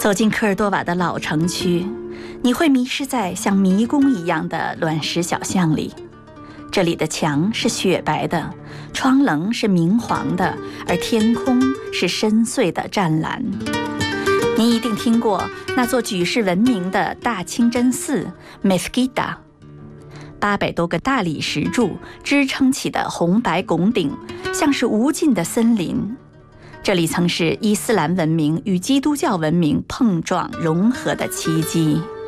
走进科尔多瓦的老城区，你会迷失在像迷宫一样的乱石小巷里。这里的墙是雪白的，窗棱是明黄的，而天空是深邃的湛蓝。你一定听过那座举世闻名的大清真寺 Mesquita，800多个大理石柱支撑起的红白拱顶，像是无尽的森林。这里曾是伊斯兰文明与基督教文明碰撞融合的奇迹。